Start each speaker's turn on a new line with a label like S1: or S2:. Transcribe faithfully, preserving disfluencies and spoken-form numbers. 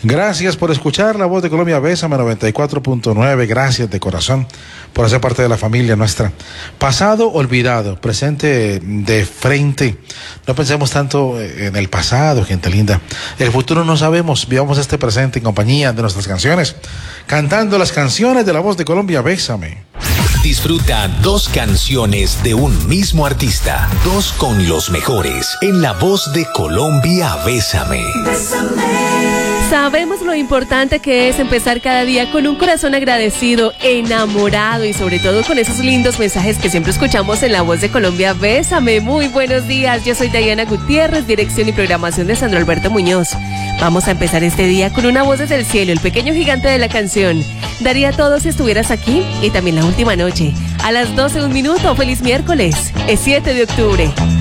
S1: Gracias por escuchar La Voz de Colombia, Bésame noventa y cuatro punto nueve. Gracias de corazón por hacer parte de la familia nuestra. Pasado olvidado, presente de frente. No pensemos tanto en el pasado, gente linda. El futuro no sabemos. Vivamos este presente en compañía de nuestras canciones, cantando las canciones de La Voz de Colombia, Bésame.
S2: Disfruta dos canciones de un mismo artista, dos con los mejores, en La Voz de Colombia, Bésame.
S3: Bésame.
S4: Sabemos lo importante que es empezar cada día con un corazón agradecido, enamorado y sobre todo con esos lindos mensajes que siempre escuchamos en La Voz de Colombia, Bésame. Muy buenos días, yo soy Diana Gutiérrez, dirección y programación de Sandro Alberto Muñoz. Vamos a empezar este día con una voz desde el cielo, el pequeño gigante de la canción. Daría todo si estuvieras aquí, y también La Última Noche. A las doce un minuto, feliz miércoles, es siete de octubre.